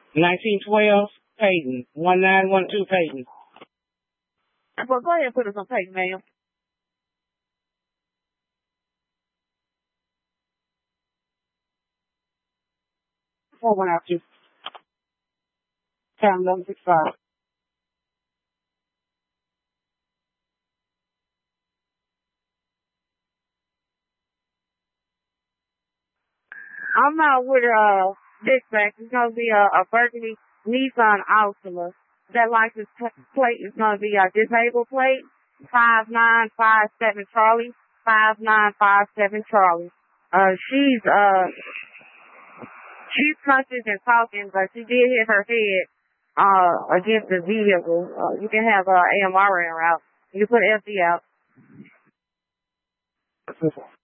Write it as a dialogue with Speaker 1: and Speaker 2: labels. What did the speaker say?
Speaker 1: 1912 Peyton, 1912 Peyton.
Speaker 2: Well, go ahead and put us on Peyton, ma'am.
Speaker 1: 41 after. Time 11:65.
Speaker 2: I'm out with dispatch. It's gonna be a burgundy Nissan Altima. That license plate is gonna be a disabled plate. 5957 Charlie. 5957 Charlie. She's conscious and talking, but she did hit her head against the vehicle. You can have AMR in route. You put FD out.